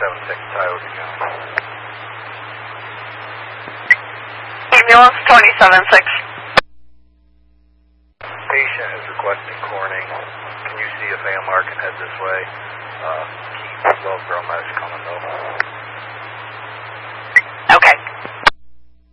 2076 Tioga again. Ambulance 276. Patient is requesting corning. Can you see if AMR can head this way? Keep Wellsboro Medics coming though.